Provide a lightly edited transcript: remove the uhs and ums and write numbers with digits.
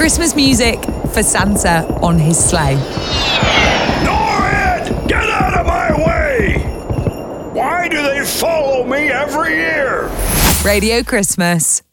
Christmas music for Santa on his sleigh. Norrid, get out of my way! Why do they follow me every year? Radio Christmas.